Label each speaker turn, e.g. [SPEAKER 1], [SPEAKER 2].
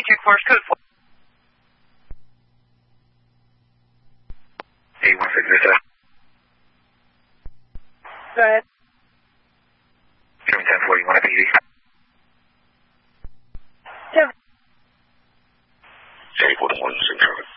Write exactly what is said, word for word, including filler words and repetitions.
[SPEAKER 1] two four, code four.
[SPEAKER 2] eight one six zero.
[SPEAKER 1] Go ahead.
[SPEAKER 2] German ten four, you want a P D?
[SPEAKER 1] Yeah.
[SPEAKER 2] eight one one six zero.